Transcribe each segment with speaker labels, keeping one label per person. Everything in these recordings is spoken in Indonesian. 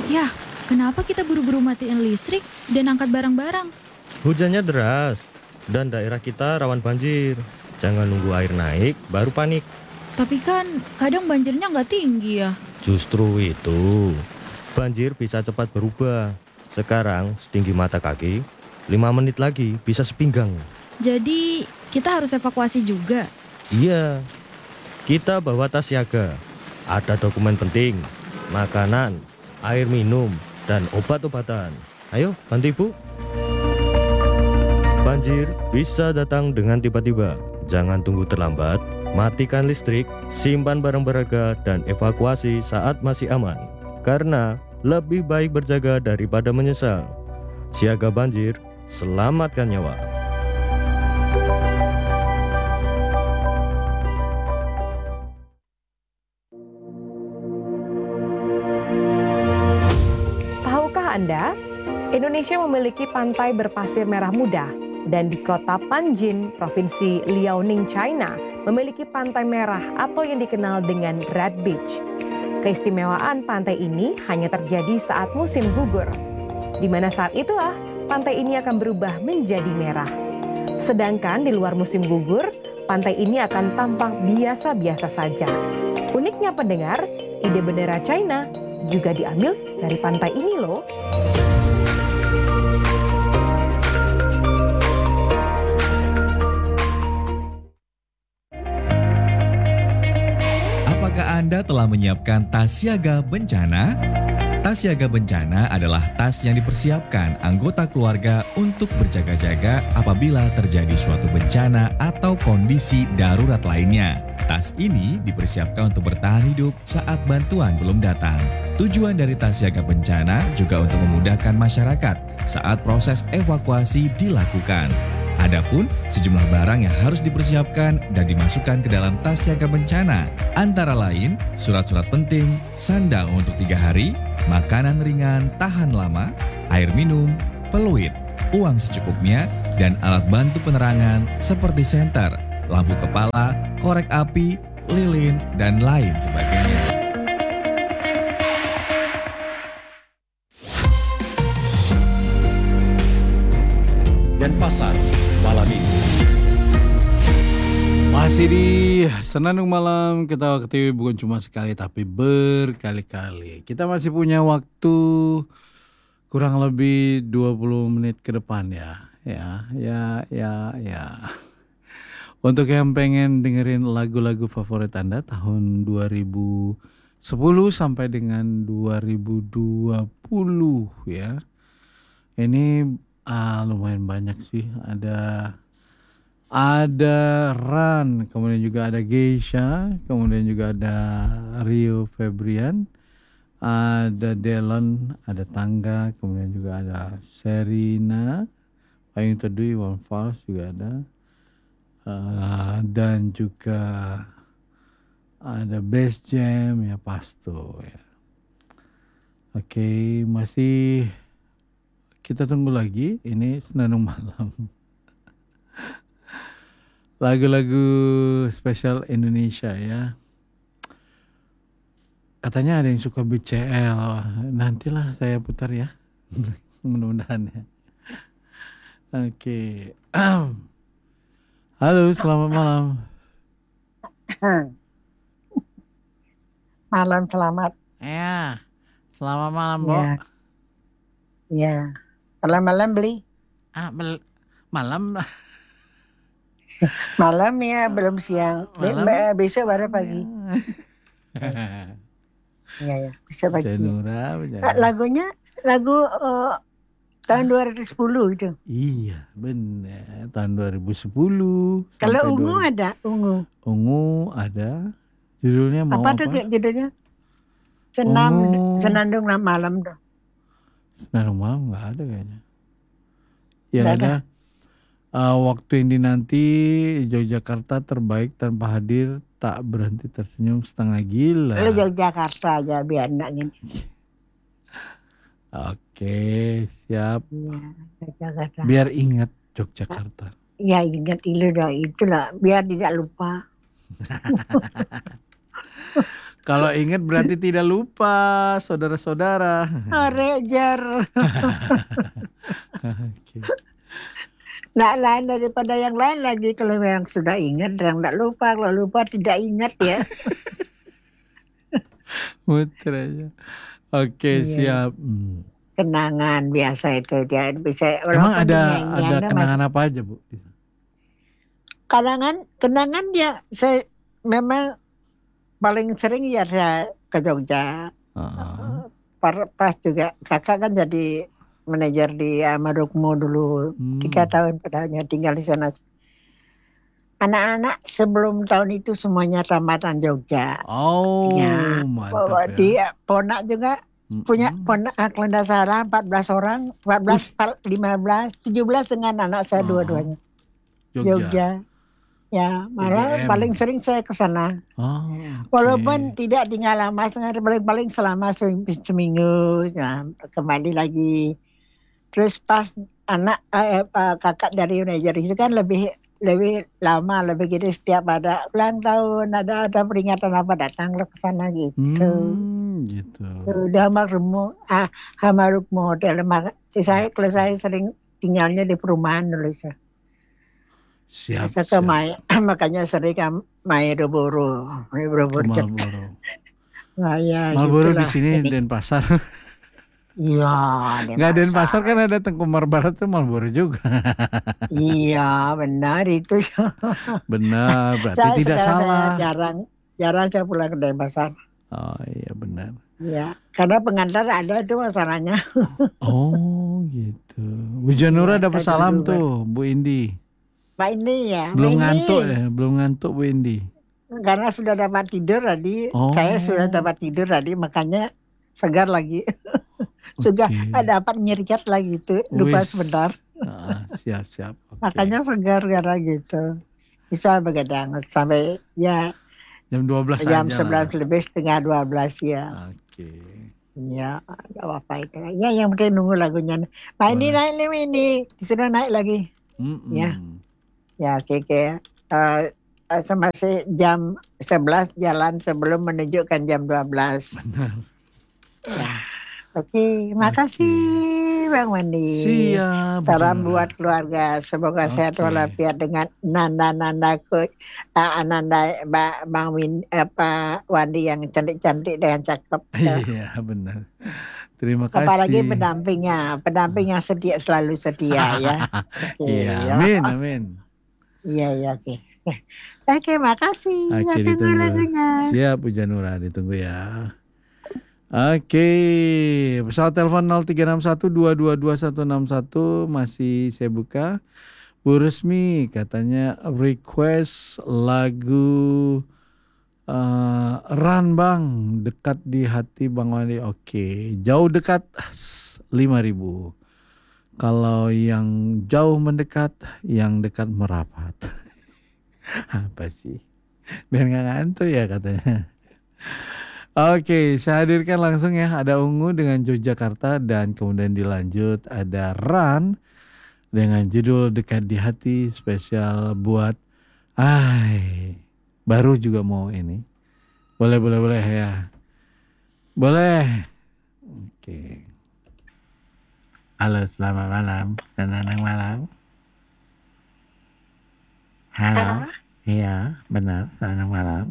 Speaker 1: Yah, kenapa kita buru-buru matiin listrik dan angkat barang-barang?
Speaker 2: Hujannya deras dan daerah kita rawan banjir. Jangan nunggu air naik baru panik.
Speaker 1: Tapi kan kadang banjirnya nggak tinggi ya.
Speaker 2: Justru itu, banjir bisa cepat berubah. Sekarang setinggi mata kaki, 5 menit lagi bisa sepinggang.
Speaker 1: Jadi kita harus evakuasi juga.
Speaker 2: Iya, kita bawa tas siaga. Ada dokumen penting, makanan, air minum, dan obat-obatan. Ayo, bantu ibu. Banjir bisa datang dengan tiba-tiba. Jangan tunggu terlambat, matikan listrik, simpan barang berharga, dan evakuasi saat masih aman. Karena lebih baik berjaga daripada menyesal. Siaga banjir, selamatkan nyawa.
Speaker 3: Tahukah Anda, Indonesia memiliki pantai berpasir merah muda, dan di kota Panjin, Provinsi Liaoning, China, memiliki pantai merah atau yang dikenal dengan Red Beach. Keistimewaan pantai ini hanya terjadi saat musim gugur, di mana saat itulah pantai ini akan berubah menjadi merah. Sedangkan di luar musim gugur, pantai ini akan tampak biasa-biasa saja. Uniknya pendengar, ide bendera China juga diambil dari pantai ini loh.
Speaker 4: Apakah Anda telah menyiapkan tas siaga bencana? Tas siaga bencana adalah tas yang dipersiapkan anggota keluarga untuk berjaga-jaga apabila terjadi suatu bencana atau kondisi darurat lainnya. Tas ini dipersiapkan untuk bertahan hidup saat bantuan belum datang. Tujuan dari tas siaga bencana juga untuk memudahkan masyarakat saat proses evakuasi dilakukan. Adapun sejumlah barang yang harus dipersiapkan dan dimasukkan ke dalam tas siaga bencana, antara lain surat-surat penting, sandang untuk 3 hari, makanan ringan tahan lama, air minum, peluit, uang secukupnya, dan alat bantu penerangan seperti senter, lampu kepala, korek api, lilin, dan lain sebagainya.
Speaker 5: Dan pasar malam ini. Masih di Senandung Malam, kita ke TV bukan cuma sekali tapi berkali-kali. Kita masih punya waktu kurang lebih 20 menit ke depan ya. Untuk yang pengen dengerin lagu-lagu favorit Anda tahun 2010 sampai dengan 2020 ya. Ini lumayan banyak sih. Ada Ran, kemudian juga ada Geisha, kemudian juga ada Rio Febrian, ada Delon, ada Tangga, kemudian juga ada Serina, Payung Teduh, Iwan Fals juga ada, dan juga ada Bass Jam ya, Pasto ya. Oke, masih kita tunggu lagi. Ini Senandung Malam. Lagu-lagu spesial Indonesia ya. Katanya ada yang suka BCL. Nantilah saya putar ya. Mudah-mudahan ya. Oke. Halo, selamat malam.
Speaker 6: Malam selamat.
Speaker 5: Ya, selamat malam, Bu.
Speaker 6: Ya. Kalau malam beli?
Speaker 5: Malam.
Speaker 6: Malam ya, belum siang. Besok baru pagi. Ya, besok pagi. Lagunya lagu tahun 2010 itu.
Speaker 5: Iya, benar. Tahun 2010.
Speaker 6: Kalau Ungu ada,
Speaker 5: Ungu ada. Judulnya mau apa?
Speaker 6: Apa tuh judulnya? Senandung Malam tuh.
Speaker 5: Senandung Malam nggak ada kayaknya. Yang ada waktu yang dinanti, Yogyakarta terbaik tanpa hadir, tak berhenti tersenyum setengah gila.
Speaker 6: Lu Yogyakarta aja biar enggak gini.
Speaker 5: Oke, siap.
Speaker 6: Ya, Yogyakarta.
Speaker 5: Biar ingat Yogyakarta.
Speaker 6: Ya ingat itulah biar tidak lupa.
Speaker 5: Kalau ingat berarti tidak lupa, saudara-saudara.
Speaker 6: Rejar.
Speaker 5: Oke.
Speaker 6: Nggak lain daripada yang lain lagi. Kalau yang sudah ingat, yang nggak lupa. Kalau lupa tidak ingat ya.
Speaker 5: Muter aja. Oke,
Speaker 6: Iya.
Speaker 5: siap.
Speaker 6: Kenangan biasa itu dia bisa.
Speaker 5: Emang
Speaker 6: walaupun
Speaker 5: ada
Speaker 6: nyanyiannya
Speaker 5: kenangan apa aja, Bu?
Speaker 6: Kenangan ya saya memang paling sering ya saya ke Jogja.
Speaker 5: Ah.
Speaker 6: Pas juga kakak kan jadi manajer di Amarukmo dulu 3 tahun padahal tinggal di sana. Anak-anak sebelum tahun itu semuanya tamatan Jogja.
Speaker 5: Oh,
Speaker 6: Ya,
Speaker 5: mantap ya.
Speaker 6: Dia ponak juga punya ponak Klendasara 14 orang, 14, 15, 17 dengan anak saya dua-duanya. Jogja. Ya, malah
Speaker 5: UGM.
Speaker 6: paling sering saya ke sana.
Speaker 5: Oh,
Speaker 6: Walaupun tidak tinggal lama, paling selama seminggu, nah, kembali lagi. Terus pas anak kakak dari manajer itu kan lebih lama, lebih gini, setiap ada ulang tahun, ada peringatan apa datanglah ke sana gitu.
Speaker 5: Gitu.
Speaker 6: Udah Hamarukmo Hotel. Kalau saya sering tinggalnya di perumahan dulu saya.
Speaker 5: Siap.
Speaker 6: Saya ke makanya sering ke Malioboro.
Speaker 5: Marlboro.
Speaker 6: Nah, ya,
Speaker 5: Marlboro di
Speaker 6: gitulah.
Speaker 5: sini Denpasar.
Speaker 6: Iya,
Speaker 5: Nggak Denpasar kan ada Tengkumar Barat tuh Marlboro juga.
Speaker 6: Iya, benar itu.
Speaker 5: Benar, berarti tidak salah.
Speaker 6: Saya jarang saya pulang ke Denpasar.
Speaker 5: Oh iya benar.
Speaker 6: Ya, karena pengantar ada itu masalahnya.
Speaker 5: Oh gitu. Bu Janura
Speaker 6: Iya,
Speaker 5: dapat
Speaker 6: kan
Speaker 5: salam
Speaker 6: dulu,
Speaker 5: tuh, Bu Indi.
Speaker 6: Pak ini ya.
Speaker 5: Belum
Speaker 6: Pak
Speaker 5: ngantuk
Speaker 6: ini.
Speaker 5: ya, belum ngantuk Bu Indi.
Speaker 6: Karena sudah dapat tidur tadi,
Speaker 5: Oh.
Speaker 6: saya sudah dapat tidur tadi, makanya segar lagi. Sudah dapat nyerikat lagi itu, lupa
Speaker 5: Wis.
Speaker 6: sebentar.
Speaker 5: Siap. Oke.
Speaker 6: Makanya segar karena gitu. Bisa begadang sampai ya
Speaker 5: Jam 12
Speaker 6: jam
Speaker 5: aja
Speaker 6: 11 lebih setengah 12 ya.
Speaker 5: Oke.
Speaker 6: Ya, gak apa-apa itu. Ya, yang penting nunggu lagunya. Pak ini naik ini, disuruh naik lagi. Ya. Ya, oke. Masih jam 11 jalan sebelum menunjukkan jam 12.
Speaker 5: Benar.
Speaker 6: Ya. Oke, makasih Bang Wandi.
Speaker 5: Siap.
Speaker 6: Salam
Speaker 5: Bu Janura.
Speaker 6: buat keluarga. Semoga sehat
Speaker 5: Oke.
Speaker 6: walafiat dengan Ananda Bang Wandi yang cantik-cantik dan cakep.
Speaker 5: Iya, benar. Terima kasih.
Speaker 6: Apalagi pendamping yang selalu setia ya. Oke,
Speaker 5: Iya, amin.
Speaker 6: Iya, oke. Oke, makasih.
Speaker 5: Oke,
Speaker 6: Ya, tunggu
Speaker 5: ditunggu.
Speaker 6: lagunya.
Speaker 5: Siap Bu Janura, ditunggu ya. Oke, pesawat telepon 0361222161 masih saya buka. Bu Resmi katanya request lagu Ran Bang, dekat di hati Bang Wandi. Oke, jauh dekat 5.000. Kalau yang jauh mendekat, yang dekat merapat. Apa sih? Biar nggak ngantuk ya katanya. Oke, saya hadirkan langsung ya. Ada Ungu dengan Yogyakarta dan kemudian dilanjut ada Ran dengan judul Dekat di Hati spesial buat baru juga mau ini. Boleh ya. Boleh. Oke. Halo, selamat malam. Senang malam. Halo. Iya, benar. Selamat malam.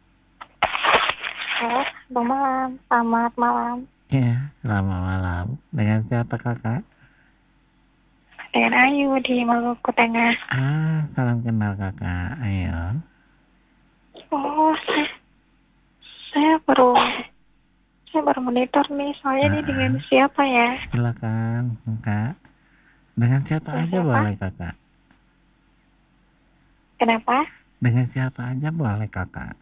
Speaker 7: Selamat malam.
Speaker 5: Iya, selamat malam. Dengan siapa kakak?
Speaker 7: Dengan Ayu di Maluku Tengah.
Speaker 5: Salam kenal kakak. Ayo.
Speaker 7: Oh, saya baru monitor nih. Soalnya ini dengan siapa ya?
Speaker 5: Silakan kakak. Dengan siapa aja boleh kakak.
Speaker 7: Kenapa?
Speaker 5: Dengan siapa aja boleh kakak.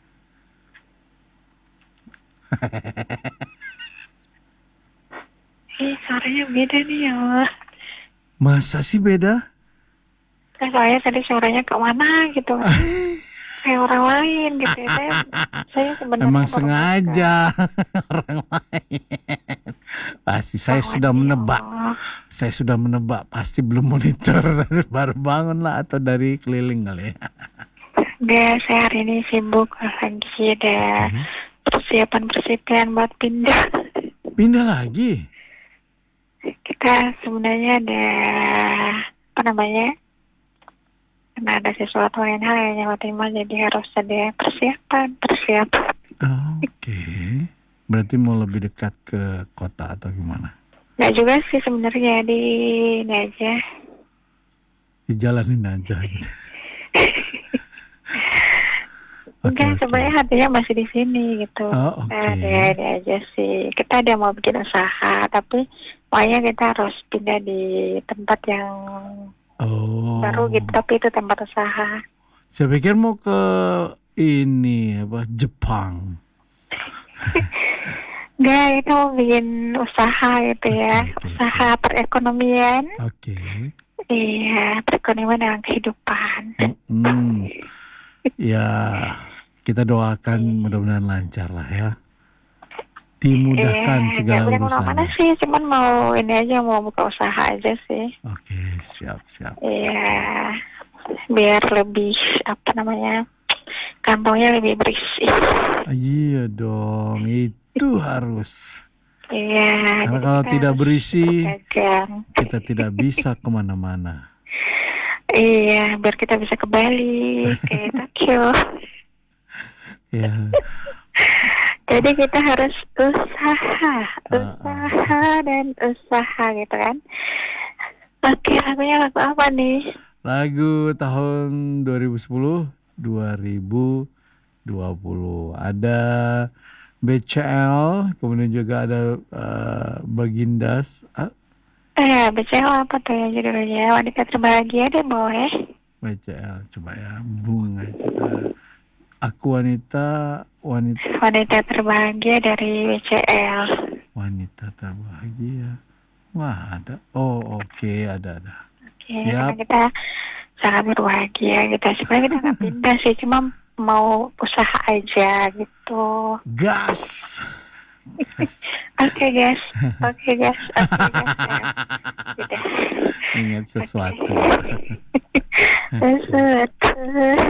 Speaker 7: Suaranya beda nih ya.
Speaker 5: Masa sih beda?
Speaker 7: Saya tadi suaranya kemana gitu. Kayak orang lain gitu ya. Saya sebenarnya
Speaker 5: Emang
Speaker 7: baru
Speaker 5: sengaja orang lain. Pasti saya sudah menebak. Saya sudah menebak. Pasti belum monitor. Baru bangun lah atau dari keliling kali ya.
Speaker 7: Dia saya hari ini sibuk lagi ada persiapan buat pindah.
Speaker 5: Pindah lagi?
Speaker 7: Kita sebenarnya ada apa namanya? Karena ada sesuatu lain hal yang nyawa terima, jadi harus ada persiapan.
Speaker 5: Oke. Berarti mau lebih dekat ke kota atau gimana?
Speaker 7: Nggak juga sih sebenarnya, di ini aja.
Speaker 5: Dijalanin aja gitu.
Speaker 7: Enggak, sebenarnya hatinya masih di sini gitu.
Speaker 5: Oh, oke.
Speaker 7: Ada aja sih. Kita ada mau bikin usaha, tapi pokoknya kita harus pindah di tempat yang baru gitu. Tapi itu tempat usaha.
Speaker 5: Saya pikir mau ke ini Jepang.
Speaker 7: Enggak, itu mau bikin usaha gitu ya.
Speaker 5: Oke.
Speaker 7: Usaha perekonomian.
Speaker 5: Oke.
Speaker 7: Iya, perekonomian dalam kehidupan.
Speaker 5: Ya, kita doakan mudah-mudahan lancar lah ya. Dimudahkan segala
Speaker 7: urusannya. Mana
Speaker 5: urusannya.
Speaker 7: sih, cuman mau ini aja, mau buka usaha aja sih.
Speaker 5: Oke, siap.
Speaker 7: Iya, biar lebih apa namanya, kantongnya lebih bersih.
Speaker 5: Iya dong, itu harus.
Speaker 7: Iya.
Speaker 5: Karena kalau tidak berisi,
Speaker 7: dagang.
Speaker 5: kita tidak bisa kemana-mana.
Speaker 7: Iya, biar kita bisa ke Bali, ke Tokyo.
Speaker 5: Ya,
Speaker 7: Jadi kita harus usaha dan usaha gitu kan. Oke, lagunya lagu apa nih?
Speaker 5: lagu tahun 2010, 2020. Ada BCL, kemudian juga ada Bagindas.
Speaker 7: BCL apa tuh ya judulnya? Wanita Terbahagia deh, boleh.
Speaker 5: BCL, coba ya, bunga. Aku wanita
Speaker 7: Terbahagia dari BCL.
Speaker 5: wanita terbahagia. Wah, ada. Oh, oke, ada.
Speaker 7: Oke,
Speaker 5: Siap.
Speaker 7: karena kita sangat berbahagia gitu. Sebenarnya kita nggak pindah sih, cuma mau usaha aja gitu.
Speaker 5: Gas.
Speaker 7: Oke guys. Ya. Udah.
Speaker 5: Ingat sesuatu.
Speaker 7: Sesuatu.